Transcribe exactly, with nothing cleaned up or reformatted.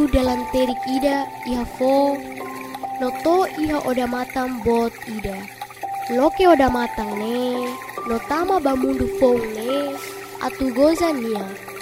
adu dalam terik ida iha fo, noto iha oda matang bot ida. Loke oda matang ne, notama bamundu fong ne, atu goza nia.